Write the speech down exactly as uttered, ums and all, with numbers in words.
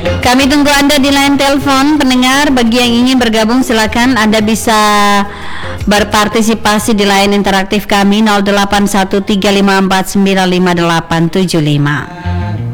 Kami tunggu Anda di line telepon pendengar. Bagi yang ingin bergabung silakan Anda bisa berpartisipasi di line interaktif kami nol delapan satu tiga lima empat sembilan lima delapan tujuh lima.